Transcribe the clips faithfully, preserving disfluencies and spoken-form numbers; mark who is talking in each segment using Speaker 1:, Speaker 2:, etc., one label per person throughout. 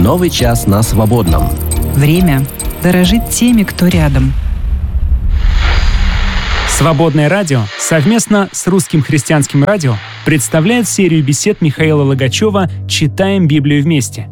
Speaker 1: Новый час на свободном.
Speaker 2: Время дорожить теми, кто рядом.
Speaker 3: Свободное радио совместно с Русским христианским радио представляет серию бесед Михаила Логачева «Читаем Библию вместе».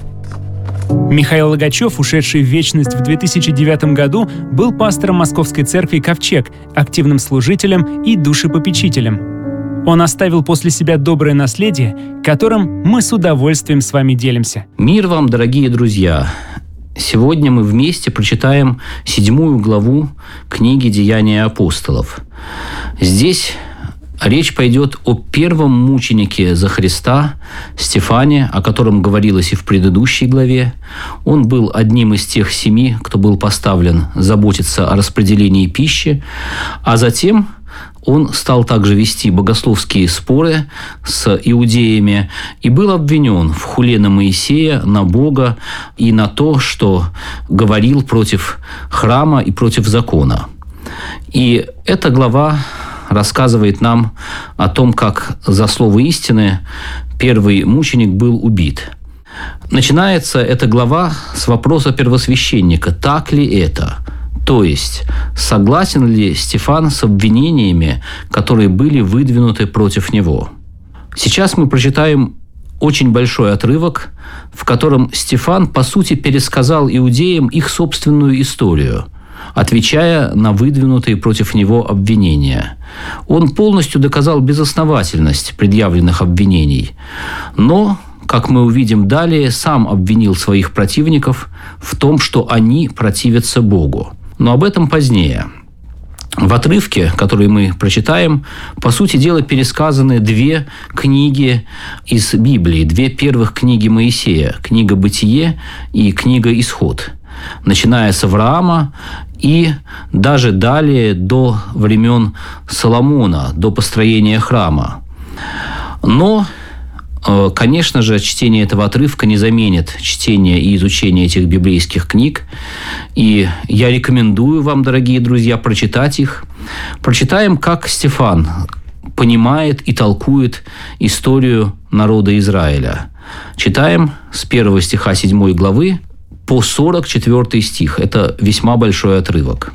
Speaker 3: Михаил Логачев, ушедший в вечность в две тысячи девятом году, был пастором Московской церкви «Ковчег», активным служителем и душепопечителем. Он оставил после себя доброе наследие, которым мы с удовольствием с вами делимся.
Speaker 4: Мир вам, дорогие друзья! Сегодня мы вместе прочитаем седьмую главу книги «Деяния апостолов». Здесь речь пойдет о первом мученике за Христа, Стефане, о котором говорилось и в предыдущей главе. Он был одним из тех семи, кто был поставлен заботиться о распределении пищи, а затем он стал также вести богословские споры с иудеями и был обвинен в хуле на Моисея, на Бога и на то, что говорил против храма и против закона. И эта глава рассказывает нам о том, как за слово истины первый мученик был убит. Начинается эта глава с вопроса первосвященника: «Так ли это?» То есть, согласен ли Стефан с обвинениями, которые были выдвинуты против него? Сейчас мы прочитаем очень большой отрывок, в котором Стефан, по сути, пересказал иудеям их собственную историю, отвечая на выдвинутые против него обвинения. Он полностью доказал безосновательность предъявленных обвинений, но, как мы увидим далее, сам обвинил своих противников в том, что они противятся Богу. Но об этом позднее. В отрывке, который мы прочитаем, по сути дела пересказаны две книги из Библии, две первых книги Моисея, книга «Бытие» и книга «Исход», начиная с Авраама и даже далее до времен Соломона, до построения храма. Но, конечно же, чтение этого отрывка не заменит чтение и изучение этих библейских книг. И я рекомендую вам, дорогие друзья, прочитать их. Прочитаем, как Стефан понимает и толкует историю народа Израиля. Читаем с первого стиха седьмой главы по сорок четвёртый стих. Это весьма большой отрывок.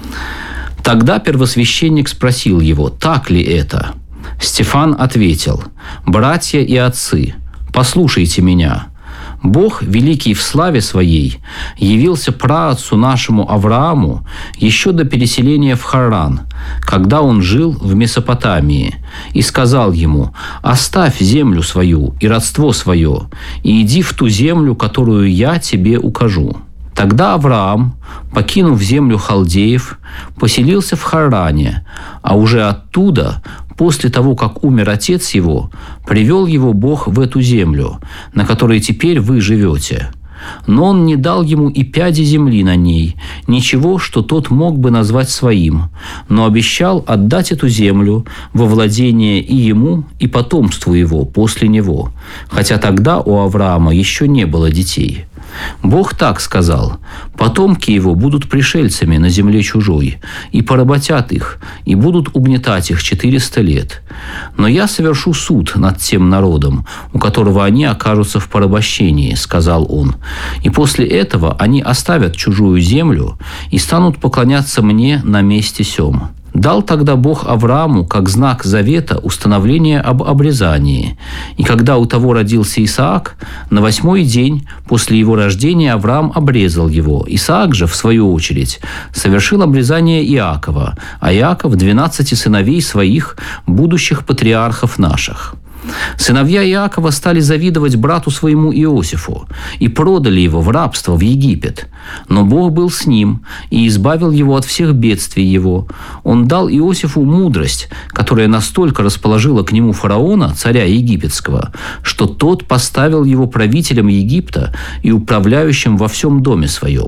Speaker 4: «Тогда первосвященник спросил его: так ли это? Стефан ответил: «Братья и отцы, послушайте меня. Бог, великий в славе своей, явился праотцу нашему Аврааму еще до переселения в Харран, когда он жил в Месопотамии, и сказал ему: оставь землю свою и родство свое, и иди в ту землю, которую я тебе укажу». Тогда Авраам, покинув землю халдеев, поселился в Харране, а уже оттуда, после того, как умер отец его, привел его Бог в эту землю, на которой теперь вы живете. Но он не дал ему и пяди земли на ней, ничего, что тот мог бы назвать своим, но обещал отдать эту землю во владение и ему, и потомству его после него, хотя тогда у Авраама еще не было детей. Бог так сказал: «Потомки его будут пришельцами на земле чужой, и поработят их, и будут угнетать их четыреста лет. Но я совершу суд над тем народом, у которого они окажутся в порабощении», — сказал он. «И после этого они оставят чужую землю и станут поклоняться мне на месте сём». Дал тогда Бог Аврааму как знак завета установление об обрезании. И когда у того родился Исаак, на восьмой день после его рождения Авраам обрезал его. Исаак же, в свою очередь, совершил обрезание Иакова, а Иаков – двенадцати сыновей своих, будущих патриархов наших. Сыновья Иакова стали завидовать брату своему Иосифу и продали его в рабство в Египет. Но Бог был с ним и избавил его от всех бедствий его. Он дал Иосифу мудрость, которая настолько расположила к нему фараона, царя египетского, что тот поставил его правителем Египта и управляющим во всем доме своем.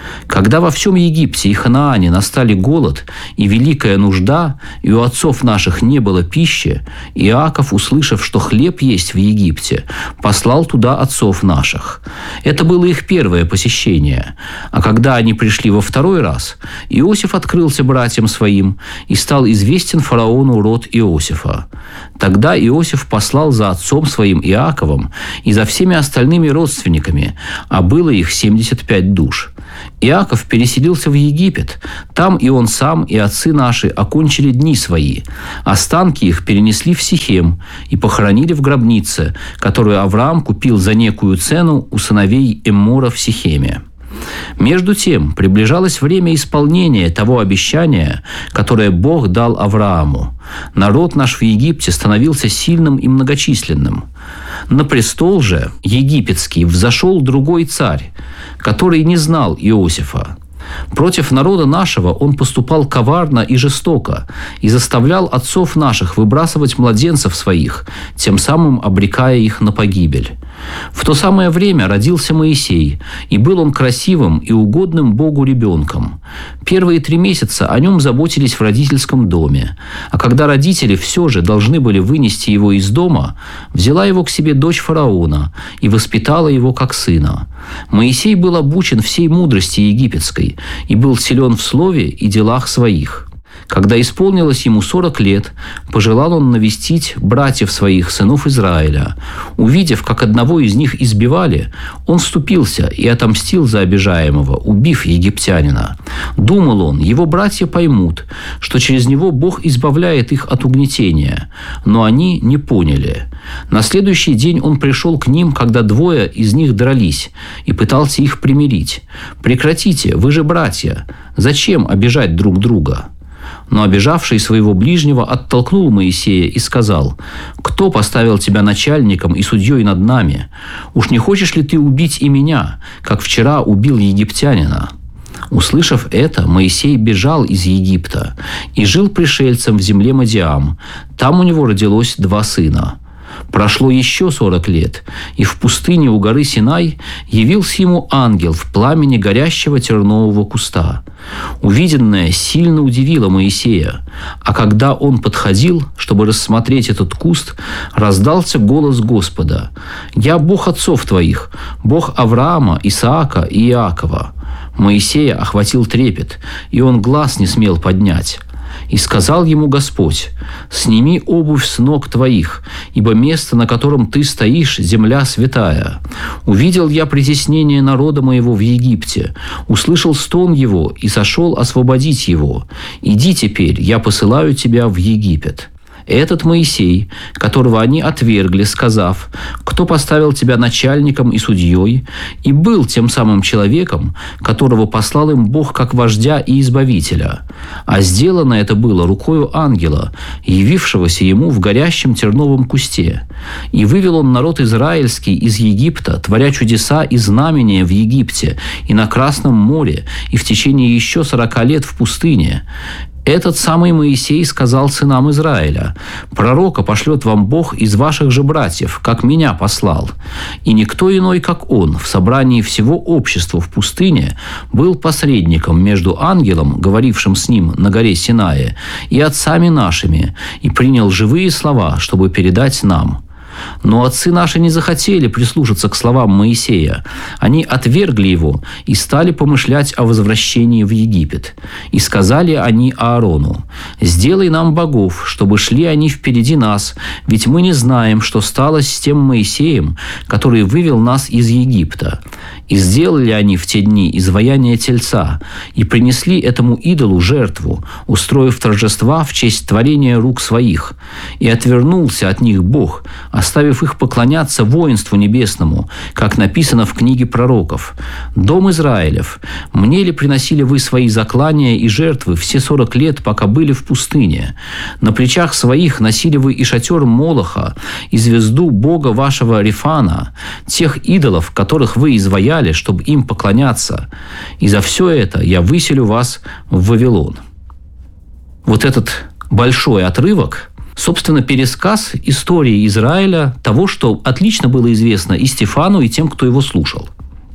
Speaker 4: Когда во всем Египте и Ханаане настали голод и великая нужда, и у отцов наших не было пищи, Иаков, услышав, что хлеб есть в Египте, послал туда отцов наших. Это было их первое посещение. А когда они пришли во второй раз, Иосиф открылся братьям своим, и стал известен фараону род Иосифа. Тогда Иосиф послал за отцом своим Иаковом и за всеми остальными родственниками, а было их семьдесят пять душ. Иаков переселился в Египет. Там и он сам, и отцы наши окончили дни свои. Останки их перенесли в Сихем и похоронили в гробнице, которую Авраам купил за некую цену у сыновей Эммора в Сихеме. Между тем приближалось время исполнения того обещания, которое Бог дал Аврааму. Народ наш в Египте становился сильным и многочисленным. На престол же египетский взошел другой царь, который не знал Иосифа. Против народа нашего он поступал коварно и жестоко и заставлял отцов наших выбрасывать младенцев своих, тем самым обрекая их на погибель. В то самое время родился Моисей, и был он красивым и угодным Богу ребенком. Первые три месяца о нем заботились в родительском доме, а когда родители все же должны были вынести его из дома, взяла его к себе дочь фараона и воспитала его как сына. Моисей был обучен всей мудрости египетской и был силен в слове и делах своих. Когда исполнилось ему сорок лет, пожелал он навестить братьев своих, сынов Израиля. Увидев, как одного из них избивали, он вступился и отомстил за обижаемого, убив египтянина. Думал он, его братья поймут, что через него Бог избавляет их от угнетения, но они не поняли. На следующий день он пришел к ним, когда двое из них дрались, и пытался их примирить. «Прекратите, вы же братья, зачем обижать друг друга?» Но обижавший своего ближнего оттолкнул Моисея и сказал: «Кто поставил тебя начальником и судьей над нами? Уж не хочешь ли ты убить и меня, как вчера убил египтянина?» Услышав это, Моисей бежал из Египта и жил пришельцем в земле Мадиам. Там у него родилось два сына. Прошло еще сорок лет, и в пустыне у горы Синай явился ему ангел в пламени горящего тернового куста. Увиденное сильно удивило Моисея, а когда он подходил, чтобы рассмотреть этот куст, раздался голос Господа: «Я Бог отцов твоих, Бог Авраама, Исаака и Иакова». Моисея охватил трепет, и он глаз не смел поднять. И сказал ему Господь: «Сними обувь с ног твоих, ибо место, на котором ты стоишь, земля святая. Увидел я притеснение народа моего в Египте, услышал стон его и сошел освободить его. Иди теперь, я посылаю тебя в Египет». Этот Моисей, которого они отвергли, сказав: «Кто поставил тебя начальником и судьей?» и был тем самым человеком, которого послал им Бог как вождя и избавителя. А сделано это было рукою ангела, явившегося ему в горящем терновом кусте. И вывел он народ израильский из Египта, творя чудеса и знамения в Египте и на Красном море, и в течение еще сорока лет в пустыне. Этот самый Моисей сказал сынам Израиля: «Пророка пошлет вам Бог из ваших же братьев, как меня послал». И никто иной, как он, в собрании всего общества в пустыне был посредником между ангелом, говорившим с ним на горе Синае, и отцами нашими, и принял живые слова, чтобы передать нам. Но отцы наши не захотели прислушаться к словам Моисея. Они отвергли его и стали помышлять о возвращении в Египет. И сказали они Аарону: «Сделай нам богов, чтобы шли они впереди нас, ведь мы не знаем, что стало с тем Моисеем, который вывел нас из Египта». И сделали они в те дни изваяние тельца, и принесли этому идолу жертву, устроив торжества в честь творения рук своих. И отвернулся от них Бог, оставив их поклоняться воинству небесному, как написано в книге пророков: «Дом Израилев, мне ли приносили вы свои заклания и жертвы все сорок лет, пока были в пустыне? На плечах своих носили вы и шатер Молоха, и звезду Бога вашего Рефана, тех идолов, которых вы изваяли, чтобы им поклоняться. И за все это я выселю вас в Вавилон». Вот этот большой отрывок, собственно, пересказ истории Израиля, того, что отлично было известно и Стефану, и тем, кто его слушал.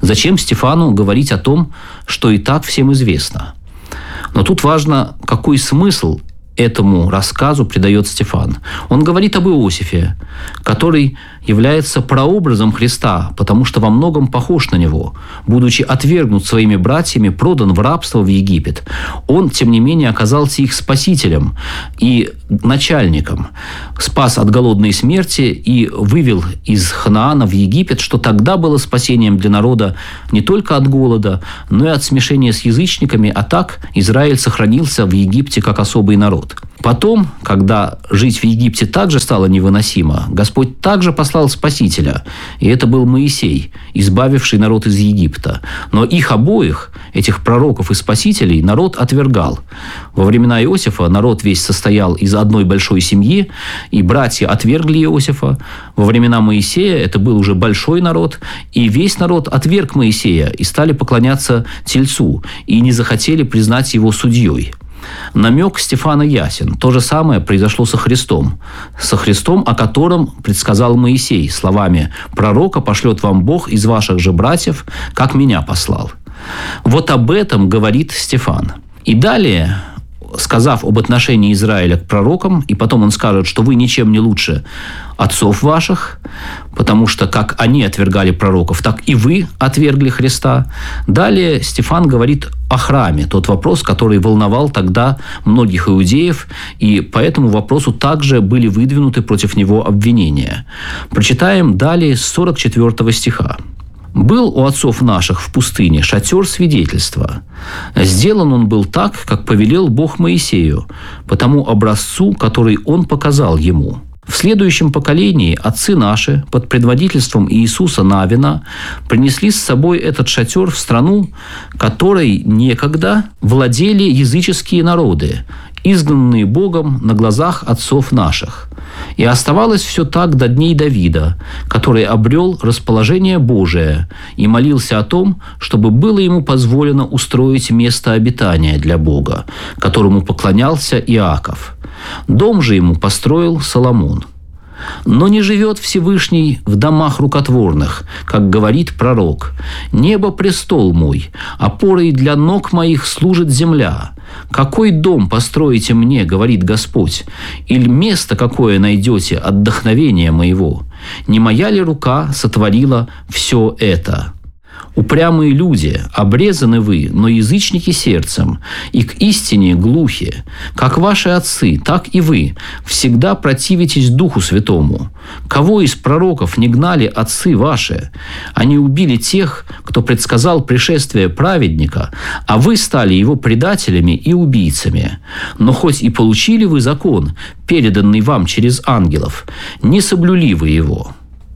Speaker 4: Зачем Стефану говорить о том, что и так всем известно? Но тут важно, какой смысл этому рассказу придает Стефан. Он говорит об Иосифе, который является прообразом Христа, потому что во многом похож на него. Будучи отвергнут своими братьями, продан в рабство в Египет, он, тем не менее, оказался их спасителем и начальником, спас от голодной смерти и вывел из Ханаана в Египет, что тогда было спасением для народа не только от голода, но и от смешения с язычниками, а так Израиль сохранился в Египте как особый народ. Потом, когда жить в Египте также стало невыносимо, Господь также послал Спасителя, и это был Моисей, избавивший народ из Египта. Но их обоих, этих пророков и спасителей, народ отвергал. Во времена Иосифа народ весь состоял из одной большой семьи, и братья отвергли Иосифа. Во времена Моисея это был уже большой народ, и весь народ отверг Моисея и стали поклоняться Тельцу, и не захотели признать его судьей. Намек Стефана ясен. То же самое произошло со Христом. Со Христом, о котором предсказал Моисей словами «Пророка пошлет вам Бог из ваших же братьев, как меня послал». Вот об этом говорит Стефан. И далее, сказав об отношении Израиля к пророкам, и потом он скажет, что вы ничем не лучше отцов ваших, потому что как они отвергали пророков, так и вы отвергли Христа. Далее Стефан говорит о храме, тот вопрос, который волновал тогда многих иудеев, и по этому вопросу также были выдвинуты против него обвинения. Прочитаем далее с сорок четвёртого стиха. «Был у отцов наших в пустыне шатер свидетельства. Сделан он был так, как повелел Бог Моисею, по тому образцу, который он показал ему. В следующем поколении отцы наши под предводительством Иисуса Навина принесли с собой этот шатер в страну, которой некогда владели языческие народы, изгнанные Богом на глазах отцов наших. И оставалось все так до дней Давида, который обрел расположение Божие и молился о том, чтобы было ему позволено устроить место обитания для Бога, которому поклонялся Иаков. Дом же ему построил Соломон. Но не живет Всевышний в домах рукотворных, как говорит пророк. Небо – престол мой, опорой для ног моих служит земля. Какой дом построите мне, говорит Господь, или место какое найдете отдохновения моего? Не моя ли рука сотворила все это? Упрямые люди, обрезаны вы, но язычники сердцем, и к истине глухи. Как ваши отцы, так и вы всегда противитесь Духу Святому. Кого из пророков не гнали отцы ваши? Они убили тех, кто предсказал пришествие праведника, а вы стали его предателями и убийцами. Но хоть и получили вы закон, переданный вам через ангелов, не соблюли вы его».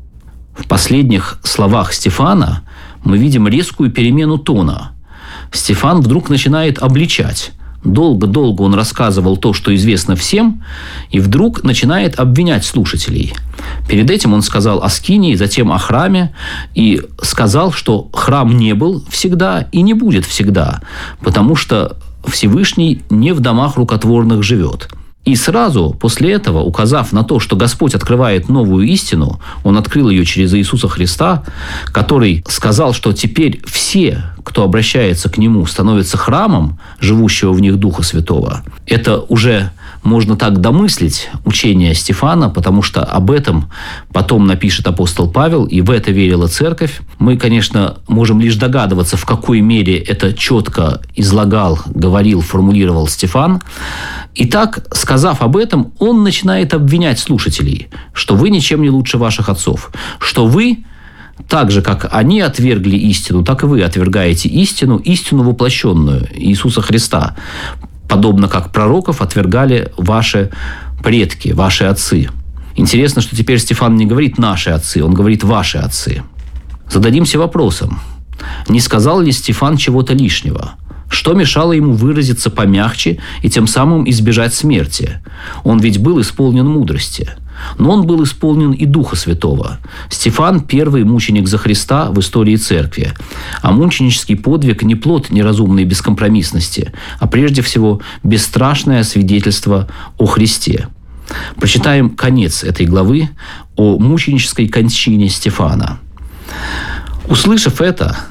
Speaker 4: В последних словах Стефана мы видим резкую перемену тона. Стефан вдруг начинает обличать. Долго-долго он рассказывал то, что известно всем, и вдруг начинает обвинять слушателей. Перед этим он сказал о скинии, затем о храме, и сказал, что храм не был всегда и не будет всегда, потому что Всевышний не в домах рукотворных живет. И сразу после этого, указав на то, что Господь открывает новую истину, Он открыл ее через Иисуса Христа, который сказал, что теперь все, кто обращается к Нему, становятся храмом живущего в них Духа Святого. Это уже можно так домыслить учение Стефана, потому что об этом потом напишет апостол Павел, и в это верила церковь. Мы, конечно, можем лишь догадываться, в какой мере это четко излагал, говорил, формулировал Стефан. Итак, сказав об этом, он начинает обвинять слушателей, что вы ничем не лучше ваших отцов, что вы, так же, как они отвергли истину, так и вы отвергаете истину, истину воплощенную Иисуса Христа, подобно как пророков отвергали ваши предки, ваши отцы. Интересно, что теперь Стефан не говорит «наши отцы», он говорит «ваши отцы». Зададимся вопросом, не сказал ли Стефан чего-то лишнего? Что мешало ему выразиться помягче и тем самым избежать смерти? Он ведь был исполнен мудрости. Но он был исполнен и Духа Святого. Стефан – первый мученик за Христа в истории церкви. А мученический подвиг не плод неразумной бескомпромиссности, а прежде всего бесстрашное свидетельство о Христе. Прочитаем конец этой главы о мученической кончине Стефана. Услышав это,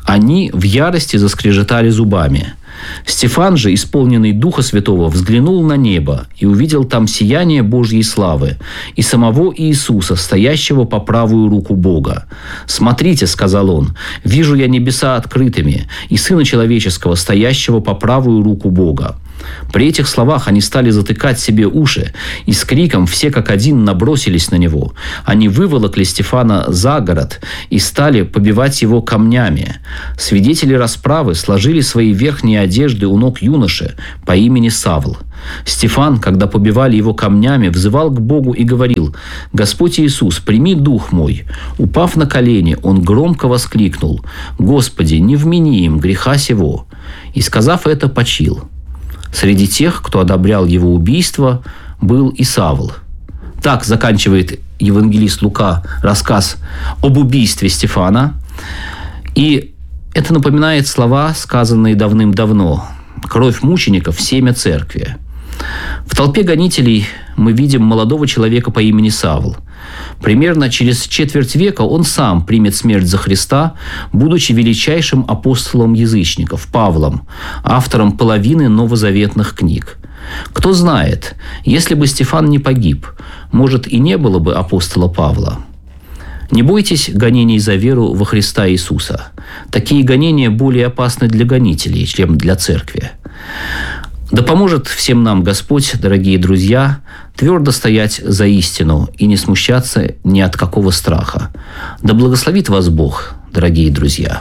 Speaker 4: Они в ярости заскрежетали зубами. Стефан же, исполненный Духа Святого, взглянул на небо и увидел там сияние Божьей славы и самого Иисуса, стоящего по правую руку Бога. «Смотрите, — сказал он, — вижу я небеса открытыми и Сына Человеческого, стоящего по правую руку Бога». При этих словах они стали затыкать себе уши, и с криком все как один набросились на него. Они выволокли Стефана за город и стали побивать его камнями. Свидетели расправы сложили свои верхние одежды у ног юноши по имени Савл. Стефан, когда побивали его камнями, взывал к Богу и говорил: «Господь Иисус, прими дух мой». Упав на колени, он громко воскликнул: «Господи, не вмени им греха сего». И, сказав это, почил. Среди тех, кто одобрял его убийство, был и Савл. Так заканчивает евангелист Лука рассказ об убийстве Стефана. И это напоминает слова, сказанные давным-давно: «Кровь мучеников – семя церкви». В толпе гонителей мы видим молодого человека по имени Савл. Примерно через четверть века он сам примет смерть за Христа, будучи величайшим апостолом язычников, Павлом, автором половины новозаветных книг. Кто знает, если бы Стефан не погиб, может, и не было бы апостола Павла. Не бойтесь гонений за веру во Христа Иисуса. Такие гонения более опасны для гонителей, чем для церкви. Да поможет всем нам Господь, дорогие друзья, твердо стоять за истину и не смущаться ни от какого страха. Да благословит вас Бог, дорогие друзья.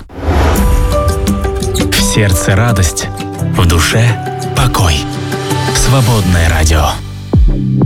Speaker 5: В сердце радость, в душе покой. Свободное радио.